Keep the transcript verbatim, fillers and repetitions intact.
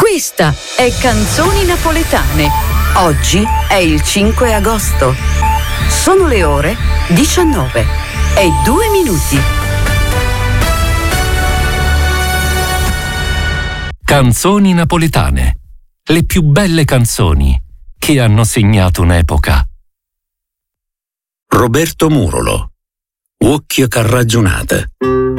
Questa è Canzoni Napoletane. Oggi è il cinque agosto. Sono le ore diciannove e due minuti. Canzoni napoletane. Le più belle canzoni che hanno segnato un'epoca. Roberto Murolo. Occhio che ragionate.